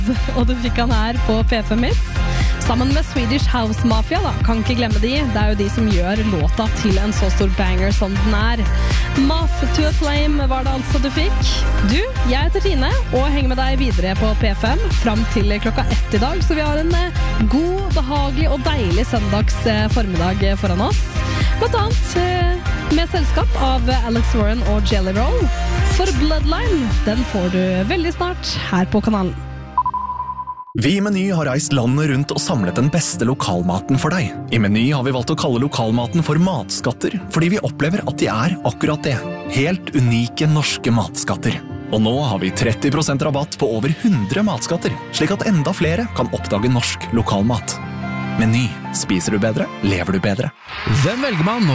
Og du fikk han her på P5 Hits. Sammen med Swedish House Mafia, da. Kan ikke glemme de. Det jo de som gjør låta til en så stor banger som den Moth to a Flame var det altså du fikk. Du, jeg heter Tine, og henger med deg videre på P5 fram til klokka 1 i dag. Så vi har en god, behagelig og deilig søndags formiddag foran oss. Blant annet med selskap av Alex Warren og Jelly Roll. For Bloodline, den får du veldig snart her på kanalen. Vi i Meny har reist landet rundt og samlet den beste lokalmaten for deg. I Meny har vi valgt å kalle lokalmaten for matskatter, fordi vi opplever at de akkurat det. Helt unike norske matskatter. Og nå har vi 30% rabatt på over 100 matskatter, slik at enda flere kan oppdage norsk lokalmat. Meny. Spiser du bedre, lever du bedre. Hvem velger man